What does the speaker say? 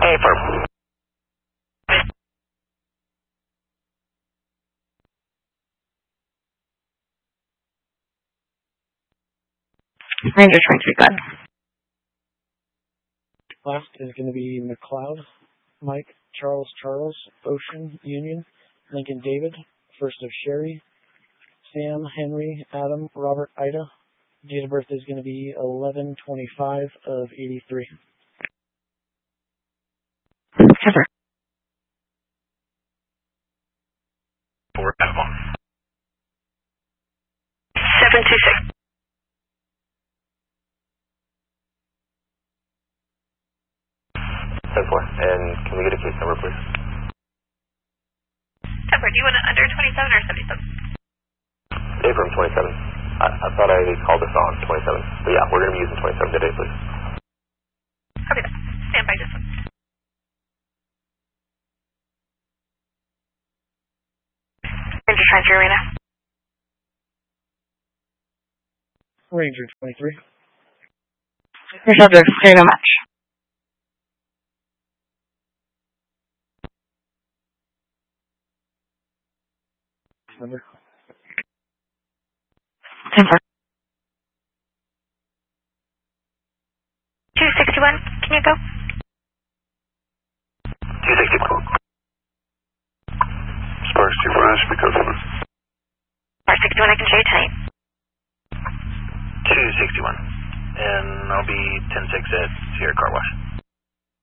Affirm. Ranger 23, go ahead. Last is going to be McLeod, Mike, Charles, Ocean, Union, Lincoln, David, first of Sherry, Sam, Henry, Adam, Robert, Ida. Date of birth is going to be 11/25 of 83. Cover. 4 F1. 726. And can we get a case number, please? Temper, do you want it under 27 or 77? Affirm 27. I thought I called this on 27. But yeah, we're going to be using 27 today, please. Copy that. Stand by just one. Ranger 23, Arena. Ranger 23. Your subject, clear no match. Number. Temper. 261, can you go? 261. Sparks 2 for Ashby, customer. Spark 61, I can show you tonight. 261. And I'll be 10-6 at Sierra Car Wash.